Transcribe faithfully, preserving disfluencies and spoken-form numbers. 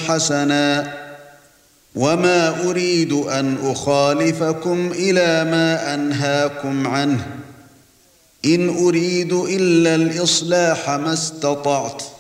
حسنا وما أريد أن أخالفكم إلى ما أنهاكم عنه إن أريد إلا الإصلاح ما استطعت